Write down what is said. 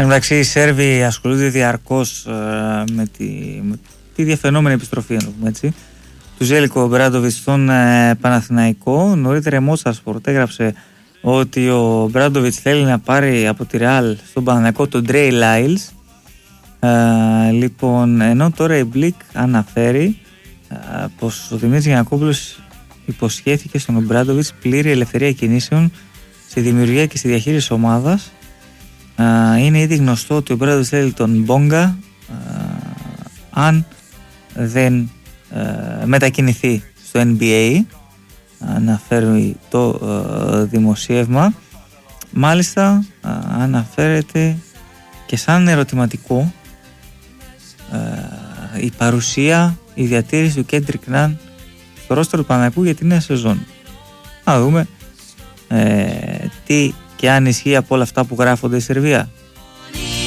Εν μεταξύ, οι Σέρβοι ασχολούνται διαρκώς με τη διαφαινόμενη επιστροφή, έτσι, του Ζέλικο Ομπράντοβιτς στον Παναθηναϊκό. Νωρίτερα η Μότσαρσπορτ έγραψε ότι ο Ομπράντοβιτς θέλει να πάρει από τη Ρεάλ στον Παναθηναϊκό τον Ντρέι Λάιλς. Λοιπόν, ενώ τώρα η Μπλικ αναφέρει πως ο Δημήτρης Γιαννακόπουλος υποσχέθηκε στον Ομπράντοβιτς πλήρη ελευθερία κινήσεων στη δημιουργία και στη διαχείριση ομάδας. Είναι ήδη γνωστό ότι ο Ομπράντοβιτς θέλει τον Μπόγκα αν δεν μετακινηθεί στο NBA, αναφέρει το δημοσίευμα. Μάλιστα αναφέρεται και σαν ερωτηματικό η παρουσία, η διατήρηση του Κέντρικ Ναν στο ρόστερ του Παναθηναϊκού για τη νέα σεζόν. Να δούμε τι και αν ισχύει από όλα αυτά που γράφονται στη Σερβία.